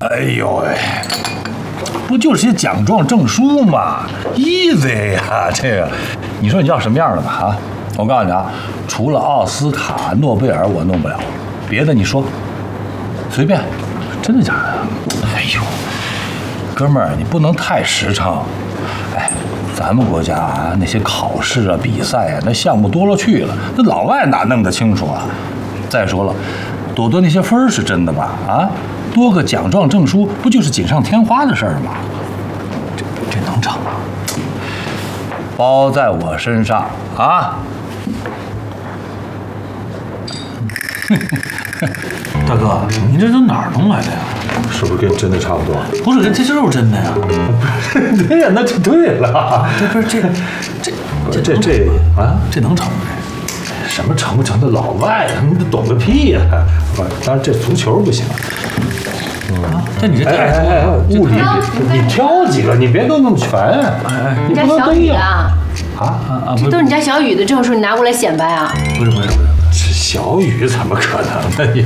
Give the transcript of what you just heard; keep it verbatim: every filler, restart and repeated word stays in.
哎呦喂，不就是些奖状证书吗 ？easy 呀，这个，你说你要什么样的吧？啊，我告诉你啊，除了奥斯卡、诺贝尔我弄不了，别的你说，随便，真的假的？哎呦，哥们儿，你不能太实诚。哎，咱们国家啊，那些考试啊、比赛啊，那项目多了去了，那老外哪弄得清楚啊？再说了，朵朵那些分儿是真的吧？啊？多个奖状证书，不就是锦上添花的事儿吗？这这能成吗？包在我身上啊！ 大哥，你这都哪儿弄来的呀？ 是不是跟真的差不多？ 不是，这这就是真的呀！ 对呀，那就对了。 这不是这这这这这啊， 这能成吗？ 什么成不成的？老外他们懂个屁呀！不，当然这足球不行。 啊，这你这哎哎哎，物理你你挑几个，你别都那么全。哎哎， 你家小雨啊？ 啊啊啊！ 这都是你家小雨的证书，你拿过来显摆啊？ 不是不是不是， 这小雨怎么可能呢？你